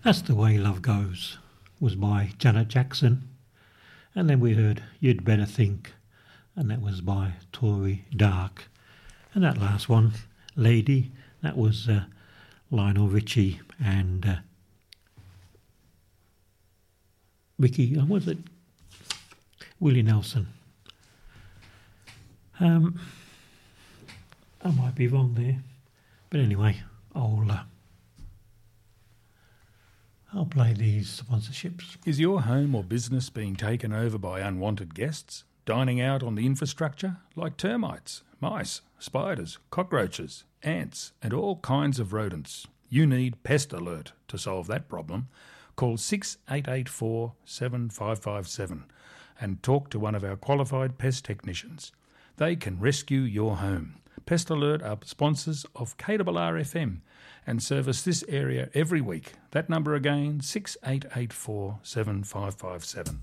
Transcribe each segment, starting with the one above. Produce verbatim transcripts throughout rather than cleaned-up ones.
That's the Way Love Goes was by Janet Jackson. And then we heard You'd Better Think, and that was by Tory Dark. And that last one, Lady, that was uh, Lionel Richie and uh, Ricky, uh, was it? Willie Nelson. Um, I might be wrong there, but anyway, I'll uh, I'll play these sponsorships. Is your home or business being taken over by unwanted guests, dining out on the infrastructure like termites, mice, spiders, cockroaches, ants, and all kinds of rodents? You need Pest Alert to solve that problem. Call six eight eight four, seven five five seven and talk to one of our qualified pest technicians. They can rescue your home. Pest Alert are sponsors of K R R F M and service this area every week. That number again, six eight eight four, seven five five seven.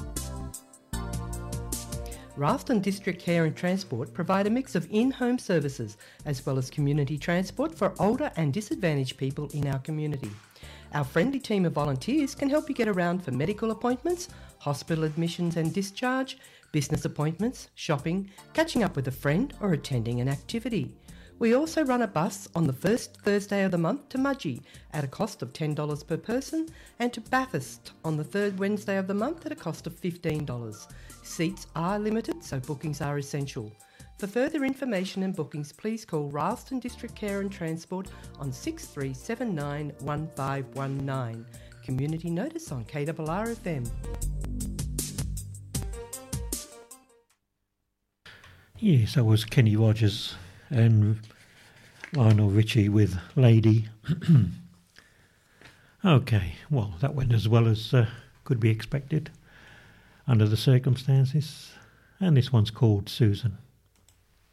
Ralston District Care and Transport provide a mix of in-home services as well as community transport for older and disadvantaged people in our community. Our friendly team of volunteers can help you get around for medical appointments, hospital admissions and discharge, business appointments, shopping, catching up with a friend or attending an activity. We also run a bus on the first Thursday of the month to Mudgee at a cost of ten dollars per person and to Bathurst on the third Wednesday of the month at a cost of fifteen dollars. Seats are limited, so bookings are essential. For further information and bookings, please call Ralston District Care and Transport on six three seven nine, one five one nine. Community notice on K R R F M. Yes, that was Kenny Rogers and Lionel Richie with Lady. Okay, well, that went as well as uh, could be expected under the circumstances. And this one's called Susan.